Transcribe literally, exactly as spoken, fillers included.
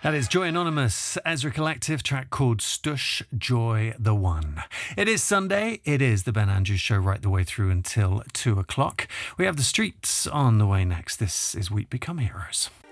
That is Joy Anonymous, Ezra Collective, track called Stush Joy the One. It is Sunday. It is the Ben Andrews Show right the way through until two o'clock. We have the streets on the way next. This is We Become Heroes.